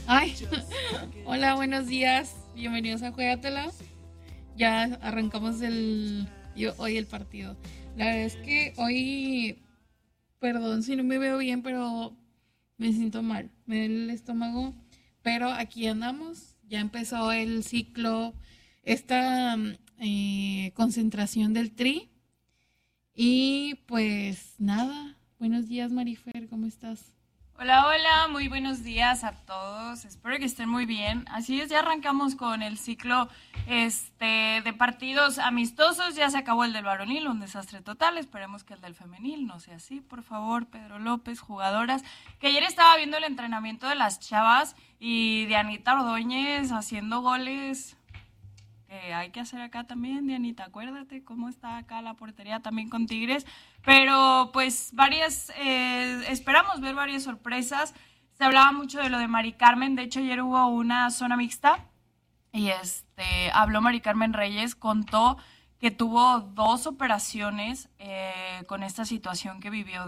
Ay, hola, buenos días. Bienvenidos a Juégatela. Ya arrancamos hoy el partido. La verdad es que hoy, perdón si no me veo bien, pero me siento mal. Me duele el estómago, pero aquí andamos. Ya empezó el ciclo, esta concentración del Tri. Y pues nada, buenos días Marifer, ¿cómo estás? Hola, hola, muy buenos días a todos. Espero que estén muy bien. Así es, ya arrancamos con el ciclo de partidos amistosos. Ya se acabó el del varonil, un desastre total. Esperemos que el del femenil no sea así, por favor. Pedro López, jugadoras. Que ayer estaba viendo el entrenamiento de las chavas y de Anita Ordóñez haciendo goles que hay que hacer acá también, Dianita, acuérdate cómo está acá la portería también con Tigres, pero pues esperamos ver varias sorpresas. Se hablaba mucho de lo de Mari Carmen, de hecho ayer hubo una zona mixta y habló Mari Carmen Reyes, contó que tuvo 2 operaciones con esta situación que vivió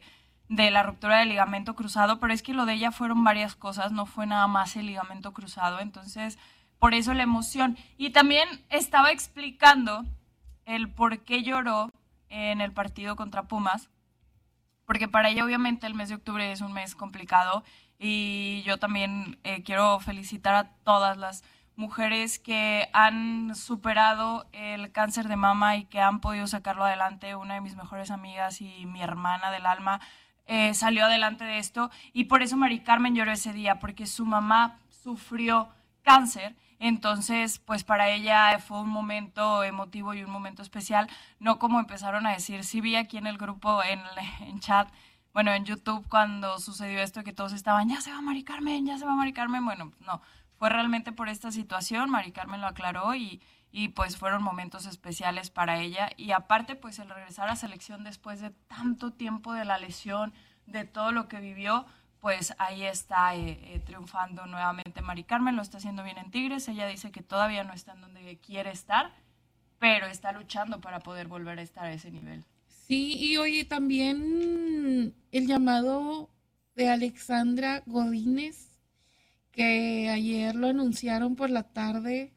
de la ruptura del ligamento cruzado, pero es que lo de ella fueron varias cosas, no fue nada más el ligamento cruzado, entonces por eso la emoción. Y también estaba explicando el por qué lloró en el partido contra Pumas, porque para ella obviamente el mes de octubre es un mes complicado y yo también quiero felicitar a todas las mujeres que han superado el cáncer de mama y que han podido sacarlo adelante. Una de mis mejores amigas y mi hermana del alma salió adelante de esto y por eso Mari Carmen lloró ese día, porque su mamá sufrió cáncer. Entonces, pues para ella fue un momento emotivo y un momento especial, no como empezaron a decir. Sí vi aquí en el grupo, en chat, bueno, en YouTube, cuando sucedió esto, que todos estaban, ya se va Mari Carmen, ya se va Mari Carmen. Bueno, no, fue realmente por esta situación, Mari Carmen lo aclaró y pues fueron momentos especiales para ella. Y aparte, pues el regresar a selección después de tanto tiempo de la lesión, de todo lo que vivió, pues ahí está triunfando nuevamente Mari Carmen, lo está haciendo bien en Tigres. Ella dice que todavía no está en donde quiere estar, pero está luchando para poder volver a estar a ese nivel. Sí, y oye, también el llamado de Alexandra Godínez, que ayer lo anunciaron por la tarde,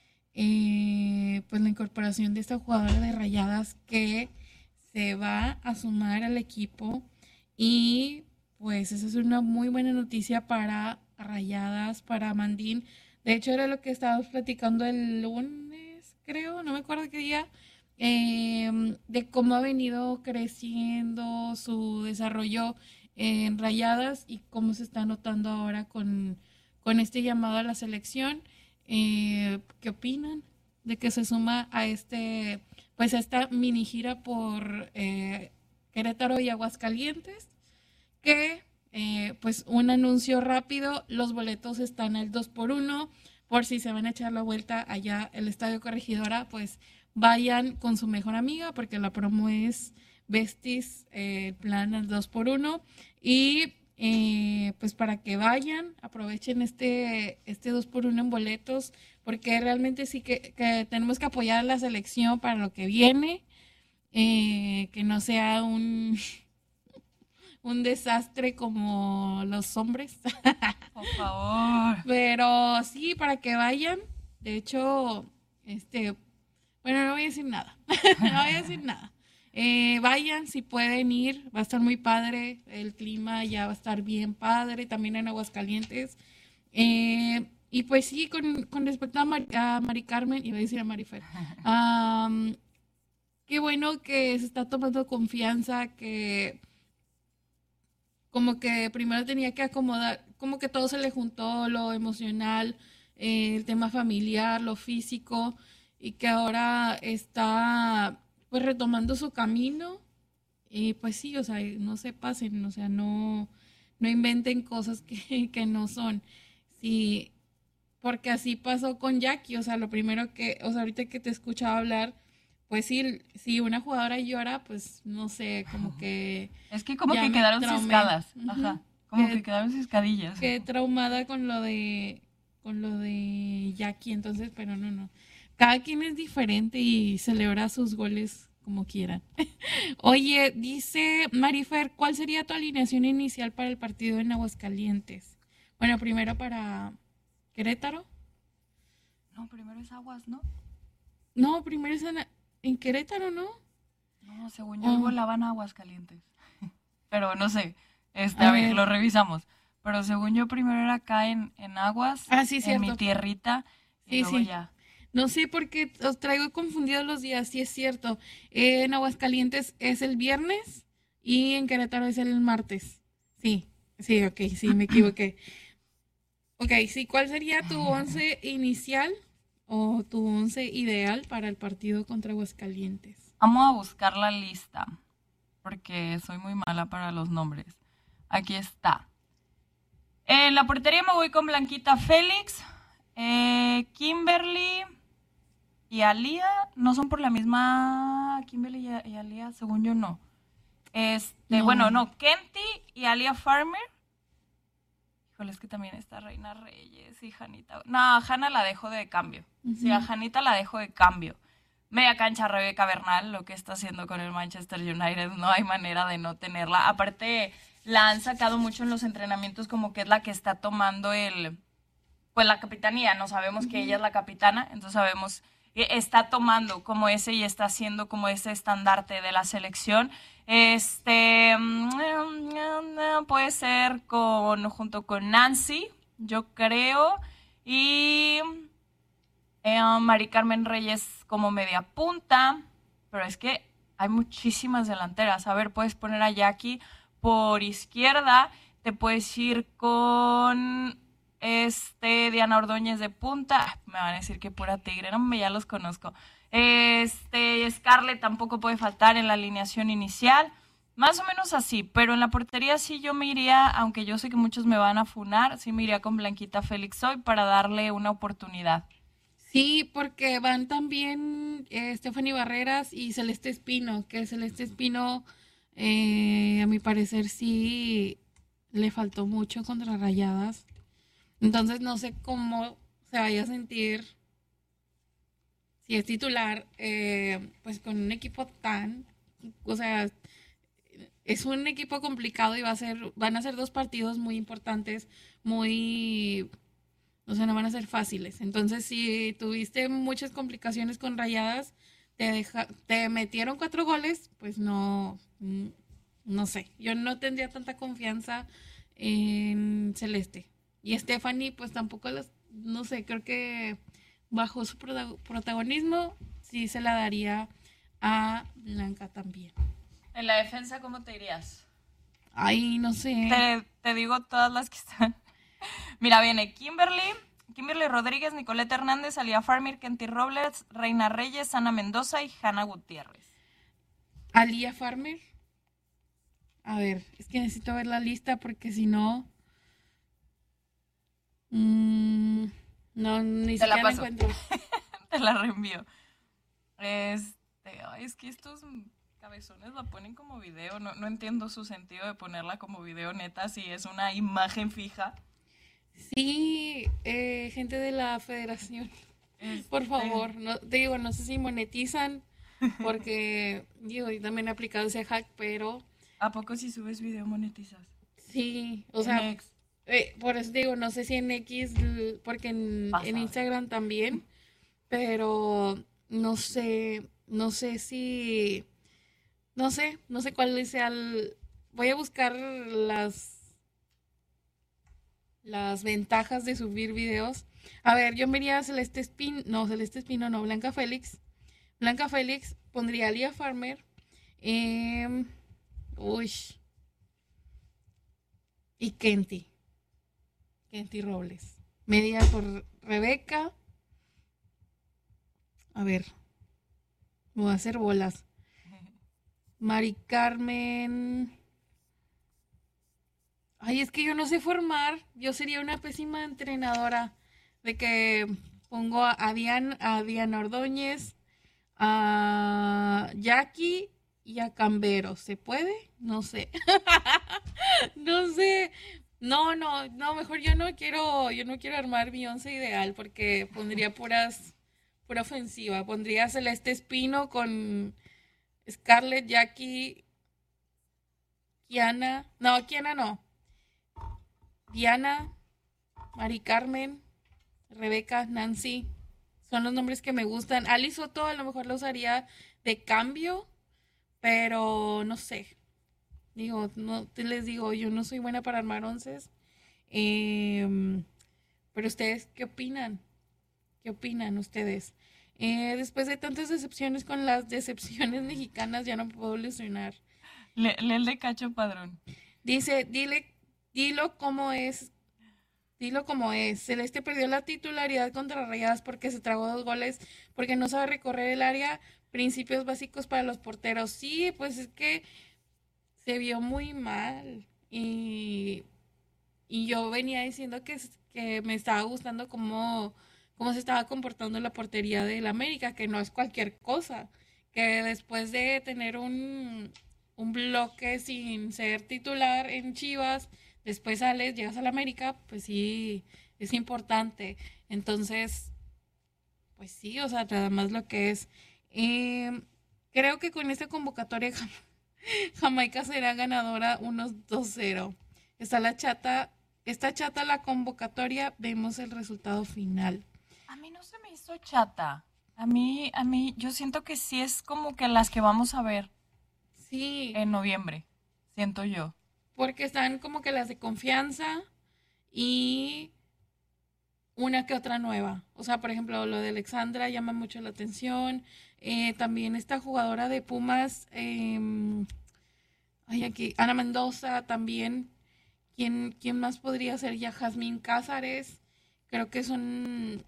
pues la incorporación de esta jugadora de Rayadas que se va a sumar al equipo y pues esa es una muy buena noticia para Rayadas, para Mandín. De hecho era lo que estábamos platicando el lunes, creo, no me acuerdo qué día, de cómo ha venido creciendo su desarrollo en Rayadas y cómo se está notando ahora con este llamado a la selección. ¿Qué opinan de que se suma a pues a esta mini gira por Querétaro y Aguascalientes? Que pues un anuncio rápido, los boletos están al 2x1, por si se van a echar la vuelta allá el Estadio Corregidora, pues vayan con su mejor amiga, porque la promo es Besties, el plan al 2x1, y pues para que vayan, aprovechen este 2x1 en boletos, porque realmente sí que tenemos que apoyar a la selección para lo que viene, que no sea un desastre como los hombres. Por favor. Pero sí, para que vayan. De hecho, bueno, no voy a decir nada. No voy a decir nada. Vayan si pueden ir, va a estar muy padre. El clima ya va a estar bien padre, también en Aguascalientes. Y pues sí, con respecto a Mari Carmen, iba a decir a Marifer, qué bueno que se está tomando confianza, que como que primero tenía que acomodar, como que todo se le juntó, lo emocional, el tema familiar, lo físico, y que ahora está pues retomando su camino. Y pues sí, o sea, no se pasen, o sea, no inventen cosas que no son. Sí, porque así pasó con Jackie, o sea, lo primero que, o sea, ahorita que te escuchaba hablar, pues sí, si una jugadora llora, pues no sé, como que Es que como ya que me quedaron traumé. ciscadas, Ujú. ajá, como que Quedé, quedaron ciscadillas. quedé traumada con lo de Jackie, entonces, pero no. Cada quien es diferente y celebra sus goles como quieran. Oye, dice Marifer, ¿cuál sería tu alineación inicial para el partido en Aguascalientes? Bueno, primero para Querétaro. No, primero es Aguas, ¿no? No, primero es en Querétaro, ¿no? No, según yo, el volaban a Aguascalientes. Pero no sé, A a ver, ver. lo revisamos. Pero según yo, primero era acá en Aguas, Ah, sí, en mi cierto. tierrita, y Sí, luego sí. ya. No sé por qué os traigo confundidos los días, sí es cierto. En Aguascalientes es el viernes y en Querétaro es el martes. Sí, sí, ok, sí, me equivoqué. Ok, sí, ¿cuál sería tu once inicial o tu once ideal para el partido contra Aguascalientes? Vamos a buscar la lista, porque soy muy mala para los nombres. Aquí está. En la portería me voy con Blanquita Félix, Kimberly y Alía. No son por la misma Kimberly y Alía, según yo no. Bueno, No. no, Kenty y Alia Farmer. Híjole, es que también está Reina Reyes y Janita. No, a Hanna la dejo de cambio. Sí, a Janita la dejo de cambio. Media cancha Rebeca Bernal, lo que está haciendo con el Manchester United, no hay manera de no tenerla. Aparte, la han sacado mucho en los entrenamientos como que es la que está tomando pues la capitanía, no sabemos que ella es la capitana, entonces sabemos que está tomando como ese y está haciendo como ese estandarte de la selección. Puede ser junto con Nancy, yo creo, y Mari Carmen Reyes como media punta, pero es que hay muchísimas delanteras. A ver, puedes poner a Jackie por izquierda, te puedes ir con Diana Ordóñez de punta. Me van a decir que pura tigre, no, ya los conozco. Scarlett tampoco puede faltar en la alineación inicial. Más o menos así, pero en la portería sí yo me iría, aunque yo sé que muchos me van a funar, sí me iría con Blanquita Félix hoy para darle una oportunidad. Sí, porque van también Stephanie Barreras y Celeste Espino, que Celeste Espino, a mi parecer, sí le faltó mucho contra Rayadas. Entonces no sé cómo se vaya a sentir si es titular, pues con un equipo tan, o sea, es un equipo complicado y van a ser dos partidos muy importantes, muy, o sea, no van a ser fáciles. Entonces, si tuviste muchas complicaciones con Rayadas, te metieron 4 goles, pues no, no sé. Yo no tendría tanta confianza en Celeste. Y Stephanie, pues tampoco no sé, creo que bajo su protagonismo, sí se la daría a Blanca también. En la defensa, ¿cómo te irías? Ay, no sé. Te digo todas las que están. Mira, viene Kimberly Rodríguez, Nicoleta Hernández, Alia Farmer, Kenty Robles, Reina Reyes, Ana Mendoza y Hanna Gutiérrez. Alia Farmer. A ver, es que necesito ver la lista porque si no. No, ni Te la siquiera la paso. encuentro. Te la reenvío. Es que estos cabezones la ponen como video. No entiendo su sentido de ponerla como video, neta, si es una imagen fija. Sí, gente de la federación, por favor, no, te digo, no sé si monetizan, porque digo, yo también he aplicado ese hack, pero ¿A poco si subes video monetizas? sí, o En sea, X. por eso digo, no sé si en X, porque en Vas a ver. Instagram también, pero no sé si, no sé cuál sea voy a buscar las ventajas de subir videos. A ver, yo me iría a Celeste Espino, no, Blanca Félix. Blanca Félix, pondría a Lia Farmer. em, uy, y Kenty Robles. Media por Rebeca. A ver, me voy a hacer bolas. Mari Carmen. Ay, es que yo no sé formar. Yo sería una pésima entrenadora. De que pongo a Diana Ordóñez, a Jackie y a Cambero. ¿Se puede? No sé. No sé. No, no, no, mejor yo no quiero armar mi once ideal porque pondría pura ofensiva. Pondría a Celeste Espino con Scarlett, Jackie, Kiana. No, Kiana no. Diana, Mari Carmen, Rebeca, Nancy, son los nombres que me gustan. Ali Soto a lo mejor la usaría de cambio, pero no sé. Digo, no te les digo, yo no soy buena para armar onces. Em, pero ustedes, ¿qué opinan? ¿Qué opinan ustedes? Después de tantas decepciones con las decepciones mexicanas, ya no puedo ilusionar. Lee el de Cacho Padrón. Dice, dilo cómo es, dilo como es. Celeste perdió la titularidad contra Rayadas porque se tragó 2 goles, porque no sabe recorrer el área, principios básicos para los porteros. Sí, pues es que se vio muy mal. Y yo venía diciendo que me estaba gustando cómo se estaba comportando la portería del América, que no es cualquier cosa. Que después de tener un bloque sin ser titular en Chivas, después sales, llegas al América, pues sí, es importante. Entonces, pues sí, o sea, nada más lo que es. Eh, Creo que con esta convocatoria Jamaica será ganadora unos 2-0. Está la chata, está chata la convocatoria, vemos el resultado final. A mí no se me hizo chata. Yo siento que sí es como que las que vamos a ver Sí, en noviembre, siento yo. porque están como que las de confianza y una que otra nueva. O sea, por ejemplo, lo de Alexandra llama mucho la atención. También esta jugadora de Pumas, ay, aquí, Ana Mendoza también. ¿Quién más podría ser? Ya Jazmín Cázares. Creo que son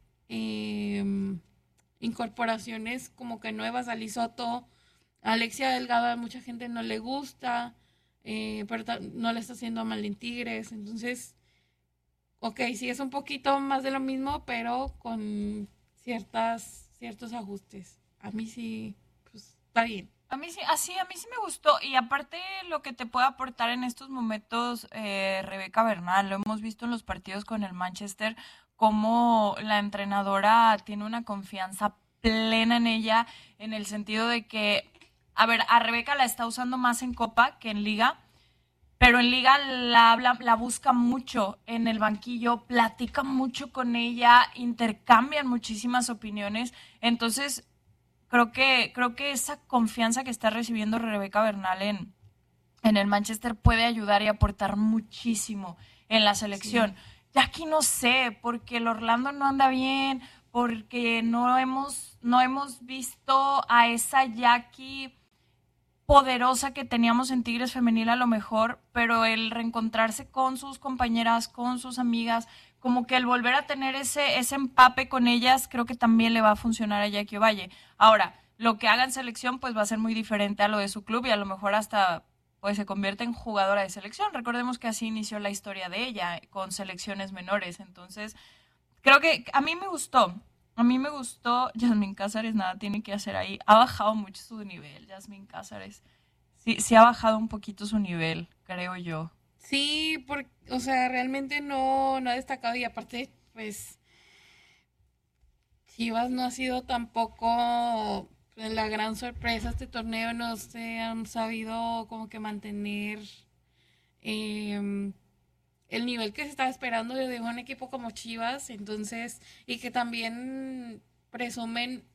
incorporaciones como que nuevas. Ali Soto, Alexia Delgado, a mucha gente no le gusta, pero no le está haciendo mal en Tigres. Entonces, ok, sí es un poquito más de lo mismo, pero con ciertos ajustes. A mí sí, pues está bien. A mí sí me gustó. Y aparte lo que te puede aportar en estos momentos Rebeca Bernal, lo hemos visto en los partidos con el Manchester, como la entrenadora tiene una confianza plena en ella, en el sentido de que, a ver, a Rebeca la está usando más en Copa que en Liga, pero en Liga la habla, la busca mucho en el banquillo, platica mucho con ella, intercambian muchísimas opiniones. Entonces, creo que esa confianza que está recibiendo Rebeca Bernal en el Manchester puede ayudar y aportar muchísimo en la selección. Sí. Ya aquí no sé, porque el Orlando no anda bien, porque no hemos visto a esa Jackie poderosa que teníamos en Tigres Femenil a lo mejor, pero el reencontrarse con sus compañeras, con sus amigas, como que el volver a tener ese empape con ellas, creo que también le va a funcionar a Jackie Ovalle. Ahora, lo que haga en selección pues va a ser muy diferente a lo de su club y a lo mejor hasta pues se convierte en jugadora de selección. Recordemos que así inició la historia de ella, con selecciones menores. Entonces, creo que a mí me gustó. A mí me gustó. Yasmín Cázares nada tiene que hacer ahí. Ha bajado mucho su nivel, Yasmín Cázares. Sí, sí ha bajado un poquito su nivel, creo yo. Sí, o sea, realmente no ha destacado y aparte, pues, Chivas no ha sido tampoco la gran sorpresa este torneo, no se han sabido como que mantener em, el nivel que se estaba esperando de un equipo como Chivas, entonces, y que también presumen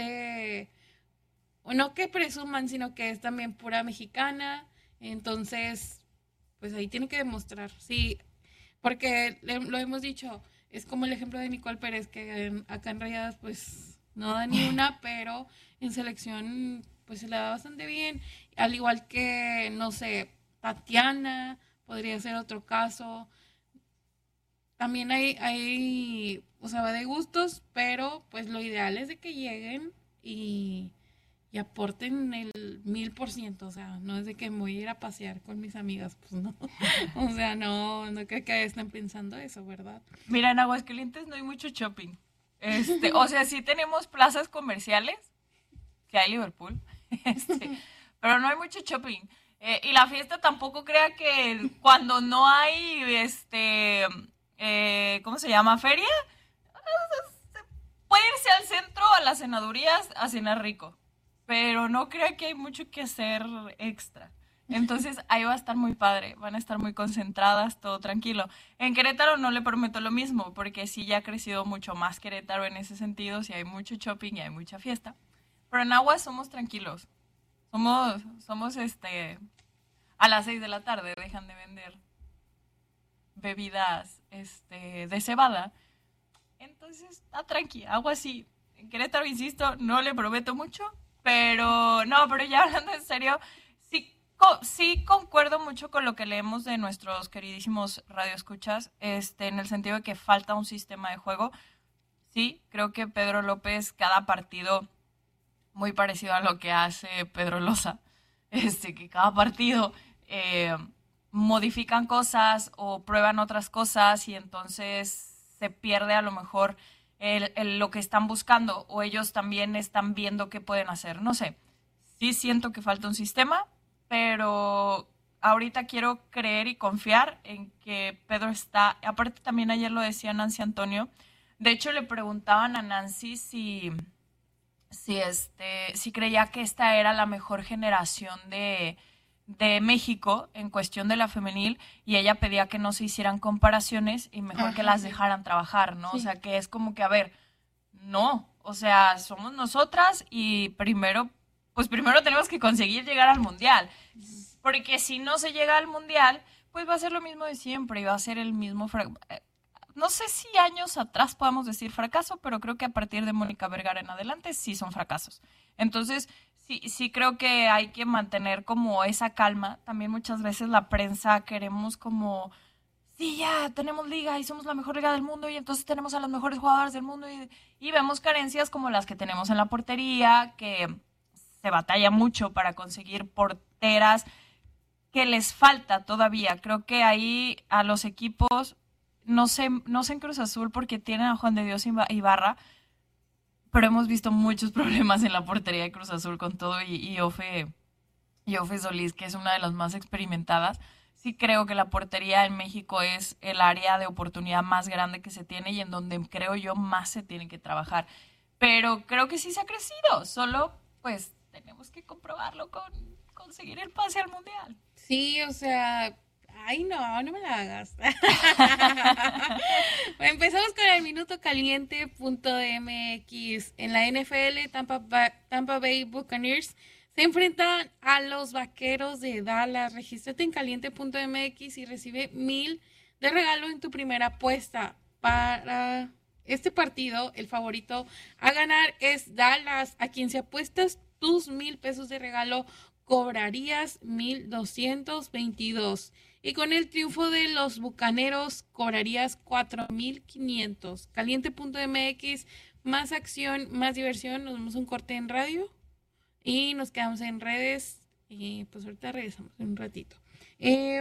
o no que presuman, sino que es también pura mexicana, entonces, pues ahí tiene que demostrar, sí, porque lo hemos dicho, es como el ejemplo de Nicole Pérez, que acá en Rayadas pues no da ni una, pero en selección pues se le da bastante bien, al igual que, no sé, Tatiana, podría ser otro caso. También o sea, va de gustos, pero pues lo ideal es de que lleguen y aporten el 1000%, o sea, no es de que me voy a ir a pasear con mis amigas, pues no, o sea, no creo que estén pensando eso, ¿verdad? Mira, en Aguascalientes no hay mucho shopping. O sea, sí tenemos plazas comerciales, que hay Liverpool, este, pero no hay mucho shopping. Y la fiesta tampoco crea que cuando no hay, ¿cómo se llama? Feria, puede irse al centro, a las cenadurías, a cenar rico. Pero no crea que hay mucho que hacer extra. Entonces ahí va a estar muy padre, van a estar muy concentradas, todo tranquilo. En Querétaro no le prometo lo mismo, porque sí ya ha crecido mucho más Querétaro en ese sentido, sí hay mucho shopping y hay mucha fiesta. Pero en Aguas somos tranquilos. Somos a las 6 de la tarde dejan de vender bebidas de cebada. Entonces, está tranqui, agua así. En Querétaro, insisto, no le prometo mucho, pero no, pero ya hablando en serio, sí, sí concuerdo mucho con lo que leemos de nuestros queridísimos radioescuchas, en el sentido de que falta un sistema de juego. Sí, creo que Pedro López, cada partido, muy parecido a lo que hace Pedro Loza, que cada partido eh, modifican cosas o prueban otras cosas y entonces se pierde a lo mejor lo que están buscando o ellos también están viendo qué pueden hacer. No sé, sí siento que falta un sistema, pero ahorita quiero creer y confiar en que Pedro está, aparte también ayer lo decía Nancy Antonio, de hecho le preguntaban a Nancy si creía que esta era la mejor generación de México en cuestión de la femenil y ella pedía que no se hicieran comparaciones y mejor que las dejaran trabajar, ¿no? Sí. O sea, que es como que, a ver, no, o sea, somos nosotras y primero tenemos que conseguir llegar al mundial, porque si no se llega al mundial, pues va a ser lo mismo de siempre y va a ser el mismo no sé si años atrás podamos decir fracaso, pero creo que a partir de Mónica Vergara en adelante sí son fracasos. Entonces, sí creo que hay que mantener como esa calma. También muchas veces la prensa queremos como, sí, ya tenemos liga y somos la mejor liga del mundo y entonces tenemos a los mejores jugadores del mundo y vemos carencias como las que tenemos en la portería, que se batalla mucho para conseguir porteras que les falta todavía. Creo que ahí a los equipos no sé en Cruz Azul porque tienen a Juan de Dios Ibarra, pero hemos visto muchos problemas en la portería de Cruz Azul con todo y Ofe Solís, que es una de las más experimentadas. Sí creo que la portería en México es el área de oportunidad más grande que se tiene y en donde creo yo más se tiene que trabajar. Pero creo que sí se ha crecido, solo pues tenemos que comprobarlo con conseguir el pase al Mundial. Sí, o sea... Ay, no me la hagas. Empezamos con el minuto caliente.mx. En la NFL, Tampa Bay Buccaneers se enfrentan a los Vaqueros de Dallas. Regístrate en caliente.mx y recibe 1,000 de regalo en tu primera apuesta. Para este partido, el favorito a ganar es Dallas. A quien se apuestas tus 1,000 pesos de regalo, cobrarías 1,222. Y con el triunfo de los Bucaneros cobrarías 4,500. Caliente.mx, más acción, más diversión. Nos vemos un corte en radio y nos quedamos en redes. Y pues ahorita regresamos en un ratito.